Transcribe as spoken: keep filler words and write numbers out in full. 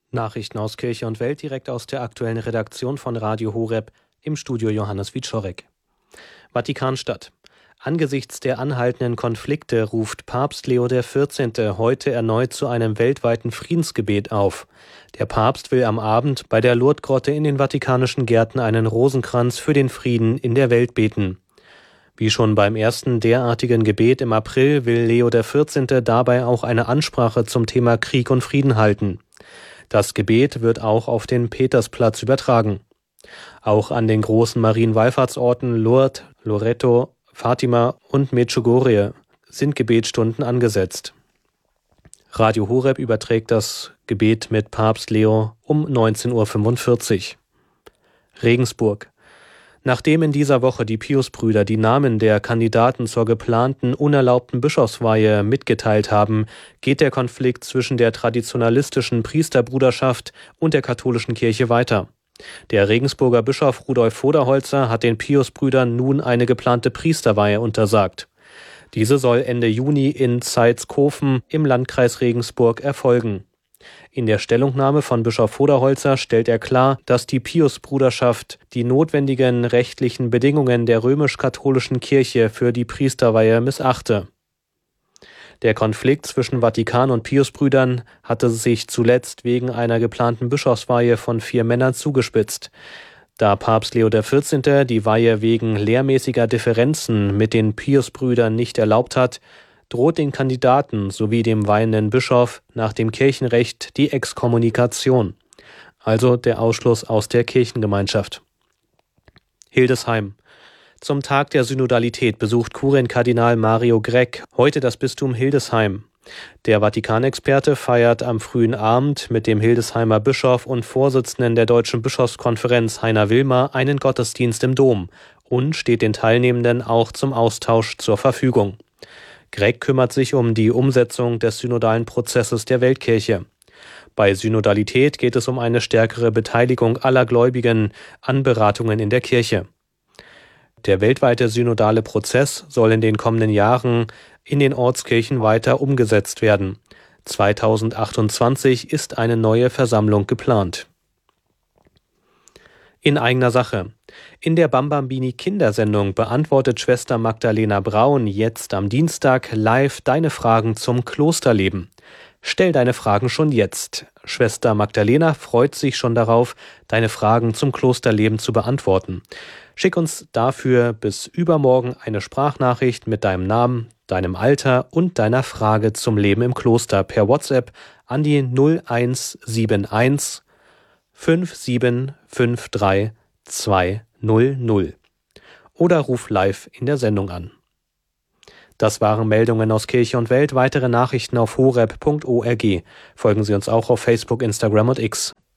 Nachrichten aus Kirche und Welt direkt aus der aktuellen Redaktion von Radio Horeb, im Studio Johannes Wieczorek. Vatikanstadt. Angesichts der anhaltenden Konflikte ruft Papst Leo der vierzehnte heute erneut zu einem weltweiten Friedensgebet auf. Der Papst will am Abend bei der Lourdesgrotte in den Vatikanischen Gärten einen Rosenkranz für den Frieden in der Welt beten. Wie schon beim ersten derartigen Gebet im April will Leo der vierzehnte dabei auch eine Ansprache zum Thema Krieg und Frieden halten. Das Gebet wird auch auf den Petersplatz übertragen. Auch an den großen Marienwallfahrtsorten Lourdes, Loreto, Fatima und Medjugorje sind Gebetsstunden angesetzt. Radio Horeb überträgt das Gebet mit Papst Leo um neunzehn Uhr fünfundvierzig. Regensburg. Nachdem in dieser Woche die Piusbrüder die Namen der Kandidaten zur geplanten unerlaubten Bischofsweihe mitgeteilt haben, geht der Konflikt zwischen der traditionalistischen Priesterbruderschaft und der katholischen Kirche weiter. Der Regensburger Bischof Rudolf Voderholzer hat den Piusbrüdern nun eine geplante Priesterweihe untersagt. Diese soll Ende Juni in Zeitskofen im Landkreis Regensburg erfolgen. In der Stellungnahme von Bischof Voderholzer stellt er klar, dass die Piusbruderschaft die notwendigen rechtlichen Bedingungen der römisch-katholischen Kirche für die Priesterweihe missachte. Der Konflikt zwischen Vatikan und Piusbrüdern hatte sich zuletzt wegen einer geplanten Bischofsweihe von vier Männern zugespitzt. Da Papst Leo der vierzehnte die Weihe wegen lehrmäßiger Differenzen mit den Piusbrüdern nicht erlaubt hat, droht den Kandidaten sowie dem weihenden Bischof nach dem Kirchenrecht die Exkommunikation, also der Ausschluss aus der Kirchengemeinschaft. Hildesheim. Zum Tag der Synodalität besucht Kurienkardinal Mario Grech heute das Bistum Hildesheim. Der Vatikanexperte feiert am frühen Abend mit dem Hildesheimer Bischof und Vorsitzenden der Deutschen Bischofskonferenz Heiner Wilmer einen Gottesdienst im Dom und steht den Teilnehmenden auch zum Austausch zur Verfügung. Grech kümmert sich um die Umsetzung des synodalen Prozesses der Weltkirche. Bei Synodalität geht es um eine stärkere Beteiligung aller Gläubigen an Beratungen in der Kirche. Der weltweite synodale Prozess soll in den kommenden Jahren in den Ortskirchen weiter umgesetzt werden. zweitausendachtundzwanzig ist eine neue Versammlung geplant. In eigener Sache. In der Bambambini-Kindersendung beantwortet Schwester Magdalena Braun jetzt am Dienstag live deine Fragen zum Klosterleben. Stell deine Fragen schon jetzt. Schwester Magdalena freut sich schon darauf, deine Fragen zum Klosterleben zu beantworten. Schick uns dafür bis übermorgen eine Sprachnachricht mit deinem Namen, deinem Alter und deiner Frage zum Leben im Kloster per WhatsApp an die null eins sieben eins fünf sieben fünf drei zwei null null oder ruf live in der Sendung an. Das waren Meldungen aus Kirche und Welt. Weitere Nachrichten auf horeb punkt org. Folgen Sie uns auch auf Facebook, Instagram und X.